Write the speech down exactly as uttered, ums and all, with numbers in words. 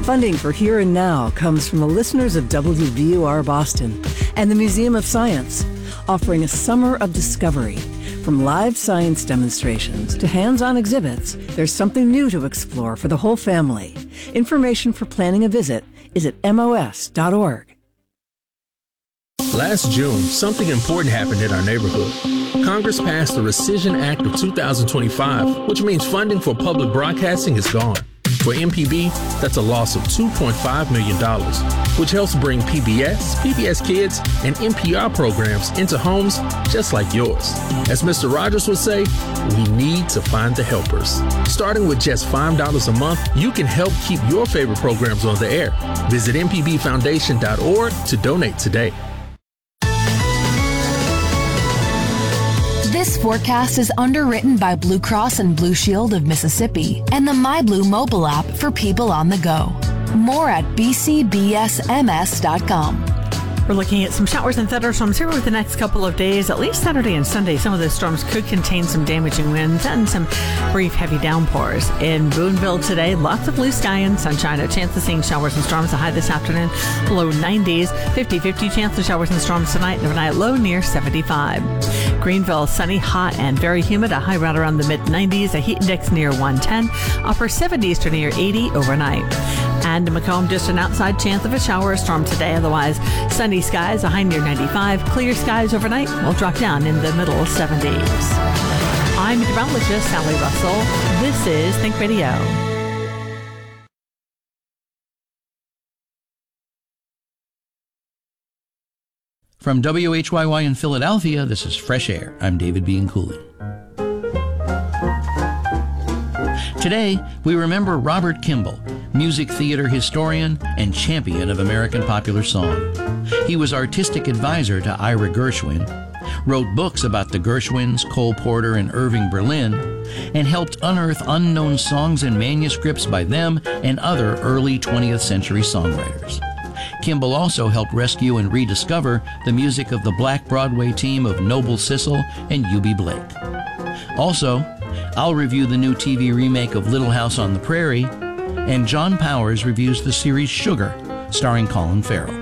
Funding for Here and Now comes from the listeners of W V U R Boston and the Museum of Science, offering a summer of discovery. From live science demonstrations to hands-on exhibits, there's something new to explore for the whole family. Information for planning a visit is at M O S dot org. Last June, something important happened in our neighborhood. Congress passed the Rescission Act of two thousand twenty-five, which means funding for public broadcasting is gone. For M P B, that's a loss of two point five million dollars, which helps bring P B S, P B S Kids, and N P R programs into homes just like yours. As Mister Rogers would say, we need to find the helpers. Starting with just five dollars a month, you can help keep your favorite programs on the air. Visit M P B foundation dot org to donate today. This forecast is underwritten by Blue Cross and Blue Shield of Mississippi and the MyBlue mobile app for people on the go. More at b c b s m s dot com. We're looking at some showers and thunderstorms here over the next couple of days. At least Saturday and Sunday, some of those storms could contain some damaging winds and some brief heavy downpours. In Boonville today, lots of blue sky and sunshine. A chance of seeing showers and storms. A high this afternoon, low nineties. fifty-fifty chance of showers and storms tonight. Overnight low near seventy-five. Greenville, sunny, hot, and very humid. A high right around the mid nineties. A heat index near one ten. Upper seventies to near eighty overnight. And Macomb, just an outside chance of a shower or storm today. Otherwise, sunny skies, a high near ninety-five. Clear skies overnight will drop down in the middle seventies. I'm meteorologist Sally Russell. This is Think Radio. From W H Y Y in Philadelphia, this is Fresh Air. I'm David Bean Cooley. Today, we remember Robert Kimball, music theater historian and champion of American popular song. He was artistic advisor to Ira Gershwin, wrote books about the Gershwins, Cole Porter, and Irving Berlin, and helped unearth unknown songs and manuscripts by them and other early twentieth century songwriters. Kimball also helped rescue and rediscover the music of the Black Broadway team of Noble Sissle and Eubie Blake. Also, I'll review the new T V remake of Little House on the Prairie, and John Powers reviews the series Sugar, starring Colin Farrell.